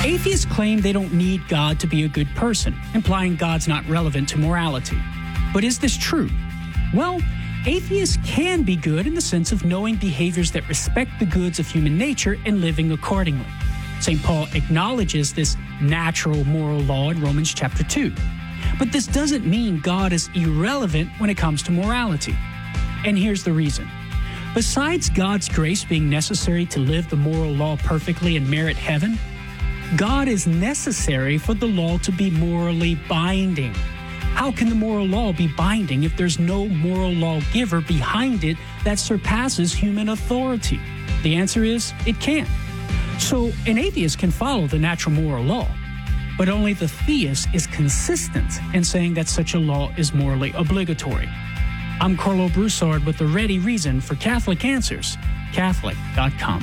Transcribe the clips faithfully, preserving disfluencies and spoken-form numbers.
Atheists claim they don't need God to be a good person, implying God's not relevant to morality. But is this true? Well, atheists can be good in the sense of knowing behaviors that respect the goods of human nature and living accordingly. Saint Paul acknowledges this natural moral law in Romans chapter two. But this doesn't mean God is irrelevant when it comes to morality. And here's the reason. Besides God's grace being necessary to live the moral law perfectly and merit heaven, God is necessary for the law to be morally binding. How can the moral law be binding if there's no moral lawgiver behind it that surpasses human authority? The answer is, it can't. So an atheist can follow the natural moral law, but only the theist is consistent in saying that such a law is morally obligatory. I'm Carlo Broussard with the ready reason for Catholic Answers, Catholic dot com.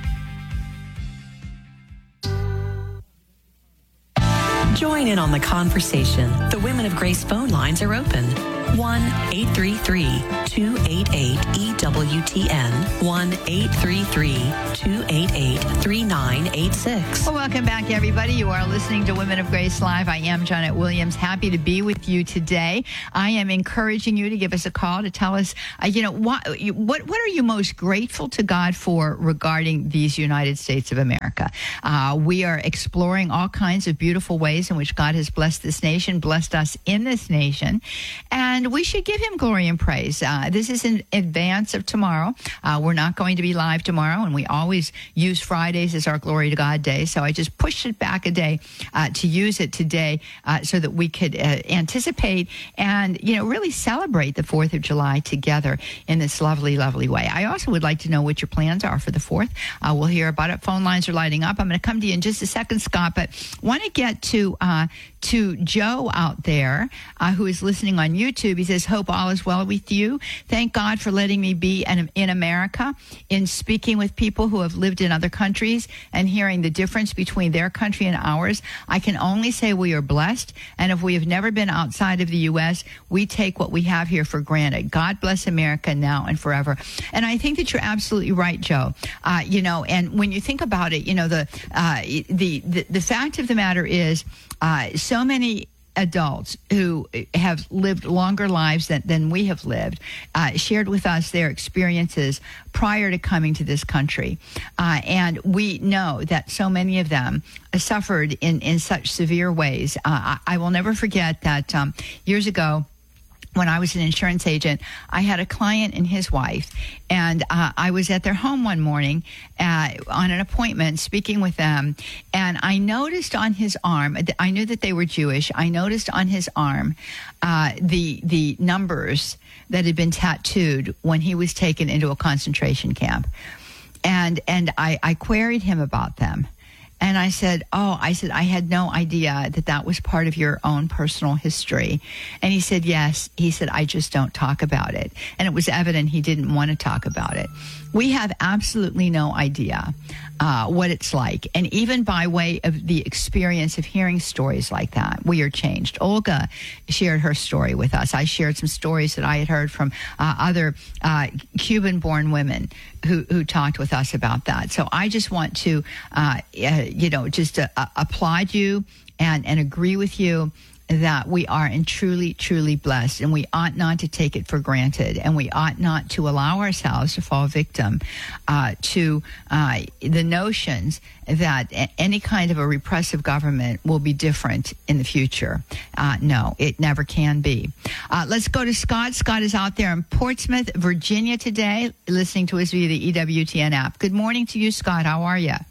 Join in on the conversation. The Women of Grace phone lines are open. one eight three three, two eight eight, E W T N. one eight three three, two eight eight, three nine eight six. Well, welcome back, everybody. You are listening to Women of Grace Live. I am Janet Williams. Happy to be with you today. I am encouraging you to give us a call to tell us, uh, you know, what, what what are you most grateful to God for regarding these United States of America? Uh, we are exploring all kinds of beautiful ways in which God has blessed this nation, blessed us in this nation, and we should give him glory and praise. Uh, this is in advance of tomorrow. Uh, we're not going to be live tomorrow, and we always use Fridays as our Glory to God day, so I just pushed it back a day uh, to use it today uh, so that we could uh, anticipate and, you know, really celebrate the fourth of July together in this lovely, lovely way. I also would like to know what your plans are for the fourth. Uh, we'll hear about it. Phone lines are lighting up. I'm going to come to you in just a second, Scott, but want to get to uh, to Joe out there uh, who is listening on YouTube. He says, hope all is well with you. Thank God for letting me be in, in America, in speaking with people who have lived in other countries and hearing the difference between their country and ours. I can only say we are blessed, and if we have never been outside of the U S, we take what we have here for granted. God bless America now and forever. And I think that you're absolutely right, Joe. Uh, you know, and when you think about it, you know, the uh, the, the the fact of the matter is, uh, so many adults who have lived longer lives than, than we have lived uh, shared with us their experiences prior to coming to this country. Uh, and we know that so many of them suffered in, in such severe ways. Uh, I, I will never forget that um, years ago, when I was an insurance agent, I had a client and his wife, and uh, I was at their home one morning uh, on an appointment speaking with them, and I noticed on his arm, I knew that they were Jewish, I noticed on his arm uh, the the numbers that had been tattooed when he was taken into a concentration camp. And, and I, I queried him about them. And I said, oh, I said, I had no idea that that was part of your own personal history. And he said, yes. He said, I just don't talk about it. And it was evident he didn't want to talk about it. We have absolutely no idea uh, what it's like. And even by way of the experience of hearing stories like that, we are changed. Olga shared her story with us. I shared some stories that I had heard from uh, other uh, Cuban-born women who, who talked with us about that. So I just want to, uh, uh, you know, just uh, applaud you and, and agree with you that we are and truly, truly blessed, and we ought not to take it for granted, and we ought not to allow ourselves to fall victim uh, to uh, the notions that any kind of a repressive government will be different in the future. Uh, no, it never can be. Uh, let's go to Scott. Scott is out there in Portsmouth, Virginia today, listening to us via the E W T N app. Good morning to you, Scott. How are you?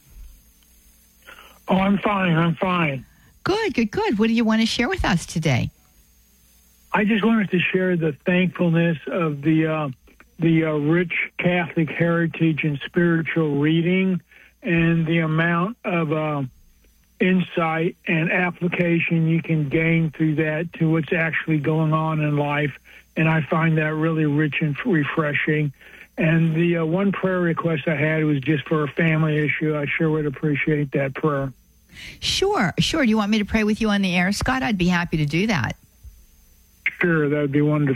Oh, I'm fine. I'm fine. Good, good, good. What do you want to share with us today? I just wanted to share the thankfulness of the uh, the uh, rich Catholic heritage and spiritual reading, and the amount of uh, insight and application you can gain through that to what's actually going on in life. And I find that really rich and refreshing. And the uh, one prayer request I had was just for a family issue. I sure would appreciate that prayer. Sure, sure. Do you want me to pray with you on the air, Scott? I'd be happy to do that. Sure, that would be wonderful.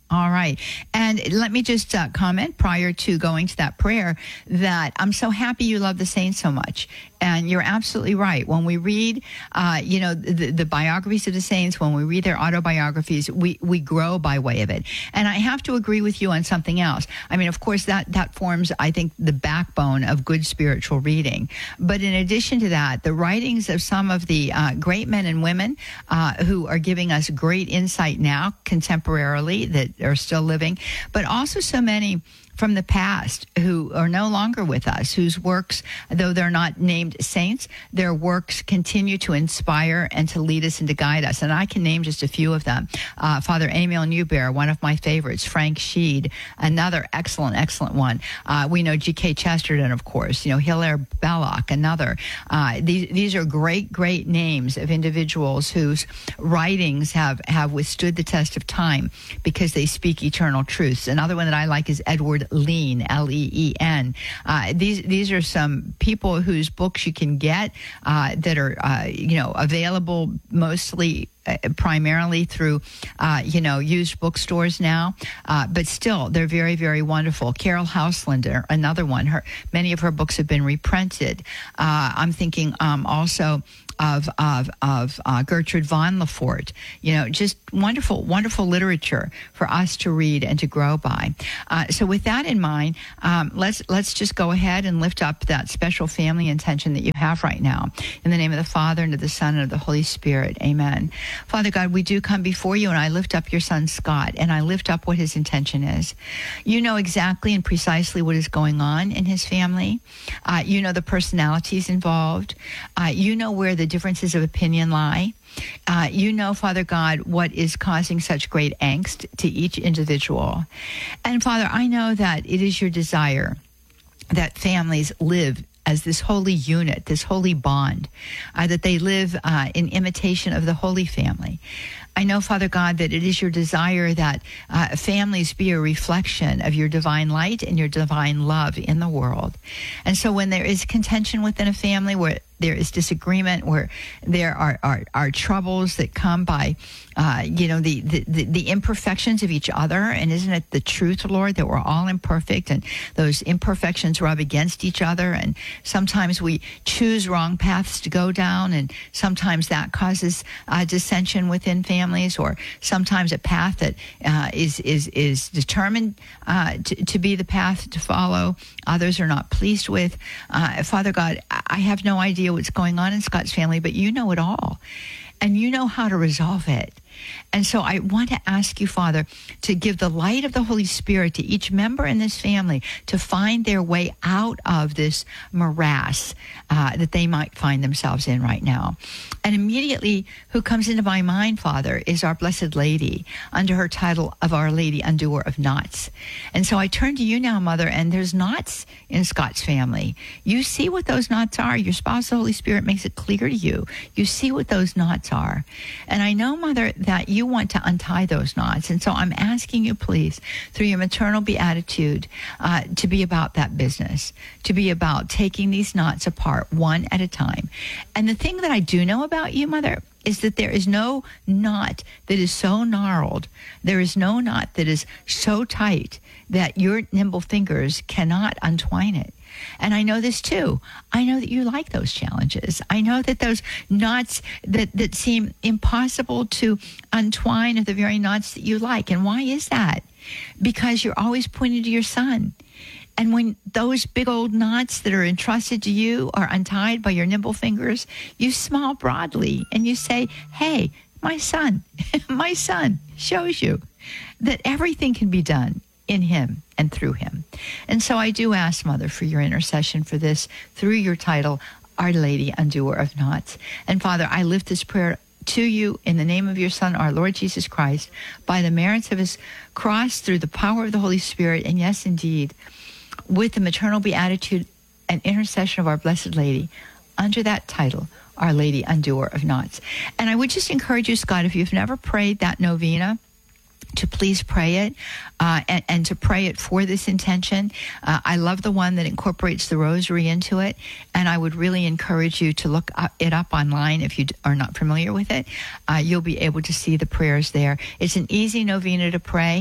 All right. And let me just uh, comment prior to going to that prayer that I'm so happy you love the saints so much. And you're absolutely right. When we read, uh, you know, the, the biographies of the saints, when we read their autobiographies, we, we grow by way of it. And I have to agree with you on something else. I mean, of course, that, that forms, I think, the backbone of good spiritual reading. But in addition to that, the writings of some of the uh, great men and women uh, who are giving us great insight now, contemporarily, that are still living, but also so many from the past who are no longer with us, whose works, though they're not named saints, their works continue to inspire and to lead us and to guide us. And I can name just a few of them. Uh, Father Emil Newbear, one of my favorites. Frank Sheed, another excellent, excellent one. Uh, we know G K Chesterton, of course. You know, Hilaire Belloc, another. Uh, these, these are great, great names of individuals whose writings have, have withstood the test of time because they speak eternal truths. Another one that I like is Edward Lean, L E E N. Uh, these these are some people whose books you can get uh, that are uh, you know available mostly. Uh, primarily through, uh, you know, used bookstores now, uh, but still, they're very, very wonderful. Carol Hauslander, another one. Her many of her books have been reprinted. Uh, I'm thinking um, also of of of uh, Gertrude von Lefort. You know, just wonderful, wonderful literature for us to read and to grow by. Uh, so, with that in mind, um, let's let's just go ahead and lift up that special family intention that you have right now. In the name of the Father, and of the Son, and of the Holy Spirit. Amen. Father God, we do come before you, and I lift up your son, Scott, and I lift up what his intention is. You know exactly and precisely what is going on in his family. Uh, you know the personalities involved. Uh, you know where the differences of opinion lie. Uh, you know, Father God, what is causing such great angst to each individual. And Father, I know that it is your desire that families live as this holy unit, this holy bond, uh, that they live uh, in imitation of the Holy Family. I know, Father God, that it is your desire that uh, families be a reflection of your divine light and your divine love in the world. And so when there is contention within a family, where there is disagreement, where there are, are, are troubles that come by, uh, you know, the, the, the imperfections of each other. And isn't it the truth, Lord, that we're all imperfect and those imperfections rub against each other? And sometimes we choose wrong paths to go down, and sometimes that causes uh, dissension within families, or sometimes a path that uh, is, is, is determined uh, to, to be the path to follow, others are not pleased with. Uh, Father God, I have no idea what's going on in Scott's family, but you know it all, and you know how to resolve it. And so I want to ask you, Father, to give the light of the Holy Spirit to each member in this family to find their way out of this morass uh, that they might find themselves in right now. And immediately who comes into my mind, Father, is our Blessed Lady under her title of Our Lady Undoer of Knots. And so I turn to you now, Mother, and there's knots in Scott's family. You see what those knots are. Your spouse, the Holy Spirit, makes it clear to you. You see what those knots are. And I know, Mother, that you want to untie those knots. And so I'm asking you, please, through your maternal beatitude, uh, to be about that business, to be about taking these knots apart one at a time. And the thing that I do know about you, Mother, is that there is no knot that is so gnarled, there is no knot that is so tight that your nimble fingers cannot untwine it. And I know this too. I know that you like those challenges. I know that those knots that, that seem impossible to untwine are the very knots that you like. And why is that? Because you're always pointing to your son. And when those big old knots that are entrusted to you are untied by your nimble fingers, you smile broadly and you say, hey, my son, my son shows you that everything can be done in him and through him. And so I do ask, Mother, for your intercession for this through your title, Our Lady Undoer of Knots. And Father, I lift this prayer to you in the name of your Son, our Lord Jesus Christ, by the merits of his cross, through the power of the Holy Spirit, and yes, indeed, with the maternal beatitude and intercession of our Blessed Lady, under that title, Our Lady Undoer of Knots. And I would just encourage you, Scott, if you've never prayed that novena, to please pray it uh, and, and to pray it for this intention. Uh, I love the one that incorporates the rosary into it, and I would really encourage you to look it up online if you are not familiar with it. Uh, you'll be able to see the prayers there. It's an easy novena to pray.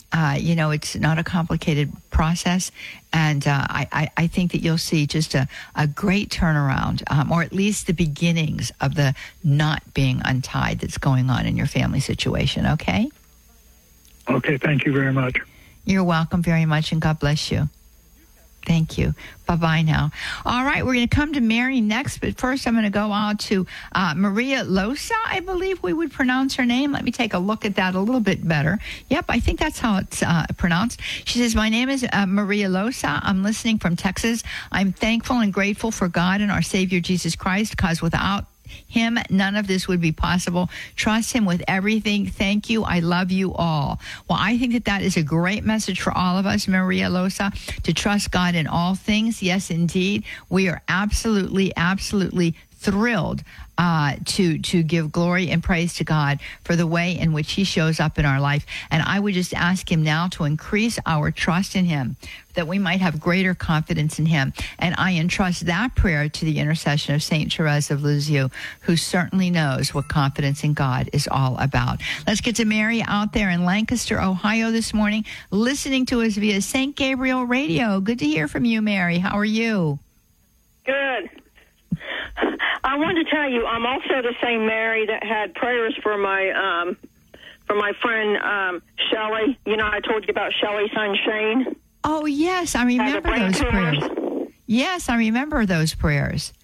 Uh, you know, it's not a complicated process, and uh, I, I, I think that you'll see just a, a great turnaround, um, or at least the beginnings of the not being untied that's going on in your family situation, okay? Okay, thank you very much. You're welcome very much, and God bless you. Thank you. Bye-bye now. All right, we're going to come to Mary next, but first I'm going to go out to uh, Maria Losa, I believe we would pronounce her name. Let me take a look at that a little bit better. Yep, I think that's how it's uh, pronounced. She says, my name is uh, Maria Losa. I'm listening from Texas. I'm thankful and grateful for God and our Savior Jesus Christ, because without Him, none of this would be possible. Trust Him with everything. Thank you. I love you all. Well, I think that that is a great message for all of us, Maria Losa, to trust God in all things. Yes, indeed. We are absolutely, absolutely thrilled uh, to to give glory and praise to God for the way in which He shows up in our life. And I would just ask Him now to increase our trust in Him, that we might have greater confidence in Him. And I entrust that prayer to the intercession of Saint Therese of Lisieux, who certainly knows what confidence in God is all about. Let's get to Mary out there in Lancaster, Ohio this morning, listening to us via Saint Gabriel Radio. Good to hear from you, Mary. How are you? Good. I wanted to tell you, I'm also the same Mary that had prayers for my um, for my friend um, Shelley. You know, I told you about Shelley's son Shane. Oh, yes, I remember those prayers. Yes, I remember those prayers.